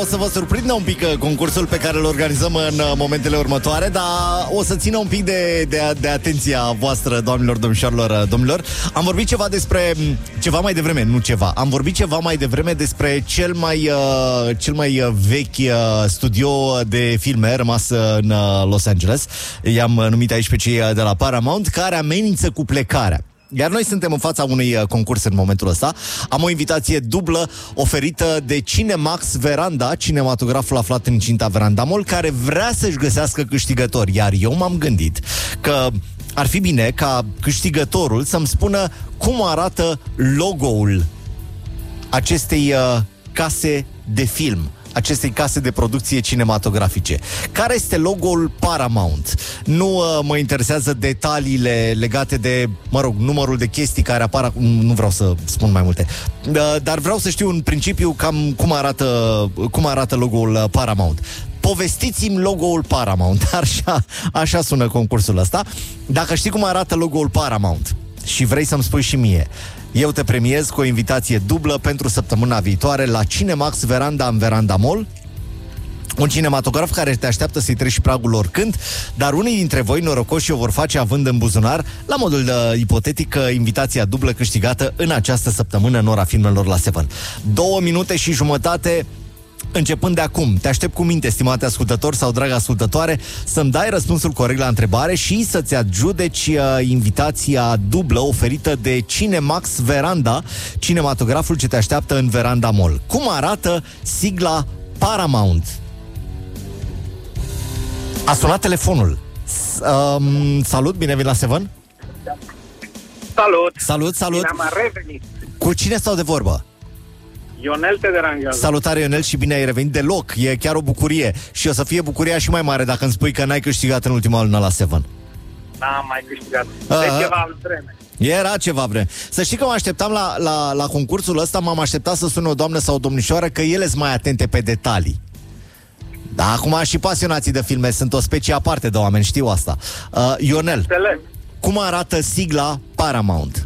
O să vă surprindă un pic concursul pe care îl organizăm în momentele următoare, dar o să țină un pic de atenția voastră, doamnelor, domnișoarelor, domnilor. Am vorbit ceva mai devreme despre cel mai vechi studio de filme rămas în Los Angeles. I-am numit aici pe cei de la Paramount, care amenință cu plecarea. Iar noi suntem în fața unui concurs în momentul ăsta. Am o invitație dublă oferită de Cinemax Veranda, cinematograful aflat în incinta Veranda Mall, care vrea să-și găsească câștigători. Iar eu m-am gândit că ar fi bine ca câștigătorul să-mi spună cum arată logo-ul acestei case de film, acestei case de producție cinematografice. Care este logo-ul Paramount? Nu mă interesează detaliile legate de, numărul de chestii care apar, nu vreau să spun mai multe, dar vreau să știu în principiu cam cum arată logo-ul Paramount. Povestiți-mi logo-ul Paramount. Așa sună concursul ăsta. Dacă știi cum arată logo-ul Paramount și vrei să-mi spui și mie, eu te premiez cu o invitație dublă pentru săptămâna viitoare la Cinemax Veranda în Veranda Mall. Un cinematograf care te așteaptă să-i treci pragul oricând, dar unii dintre voi norocoși o vor face având în buzunar, la modul de ipotetic, invitația dublă câștigată în această săptămână în ora filmelor la 7. 2 minute și jumătate începând de acum. Te aștept cu minte, stimate ascultător sau dragă ascultătoare, să-mi dai răspunsul corect la întrebare și să-ți adjudeci invitația dublă oferită de Cinemax Veranda, cinematograful ce te așteaptă în Veranda Mall. Cum arată sigla Paramount? A sunat telefonul. Salut, bine venit la Seven. Salut. Bine am revenit. Cu cine stau de vorbă? Ionel te deranjează. Salutare, Ionel, și bine ai revenit. Deloc, e chiar o bucurie. Și o să fie bucuria și mai mare dacă îmi spui că n-ai câștigat în ultima lună la Seven. N-am mai câștigat. De ceva vreme. Era ceva vreme. Să știi că mă așteptam la concursul ăsta, m-am așteptat să sună o doamnă sau o domnișoară, că ele sunt mai atente pe detalii. Da, acum și pasionații de filme sunt o specie aparte de oameni, știu asta. Ionel, Înțeleg. cum arată sigla Paramount?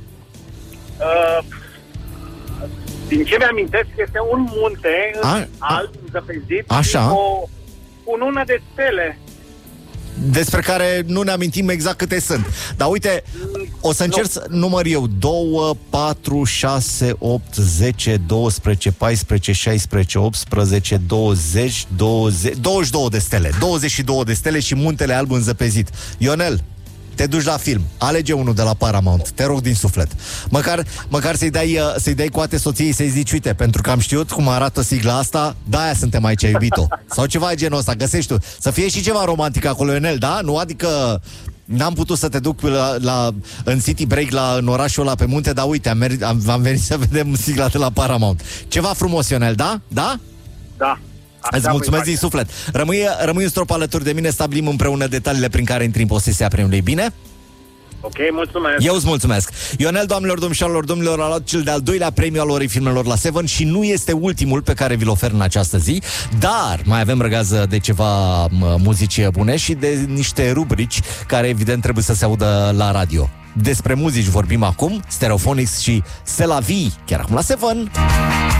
Din ce mi-amintesc, este un munte alb, zăpezit, așa, cu o lună de stele. Despre care nu ne amintim exact câte sunt. Dar uite, o să încerc să număr eu. 2, 4, 6, 8, 10, 12, 14, 16, 18, 20, 22 de stele. 22 de stele și muntele alb înzăpezit. Ionel, te duci la film, alege unul de la Paramount, te rog din suflet. Măcar să-i dai coate soției, să-i zici, uite, pentru că am știut cum arată sigla asta, de-aia suntem aici, iubito. Sau ceva de genul ăsta, găsești tu. Să fie și ceva romantic acolo, Ionel, da? Nu, adică n-am putut să te duc în City Break în orașul ăla pe munte, dar uite, am venit să vedem sigla de la Paramount. Ceva frumos, Ionel, da? Da? Da. Îți mulțumesc din suflet. Rămâi un strop alături de mine, stabilim împreună detaliile prin care intri în posesia premiului, bine? Ok, mulțumesc. Eu îți mulțumesc. Ionel, doamnelor, domnilor, a luat cel de-al doilea premiu al orei filmelor la Seven și nu este ultimul pe care vi-l ofer în această zi, dar mai avem răgază de ceva muzici bune și de niște rubrici care evident trebuie să se audă la radio. Despre muzici vorbim acum, Stereophonics și C'est la vie, chiar acum la Seven.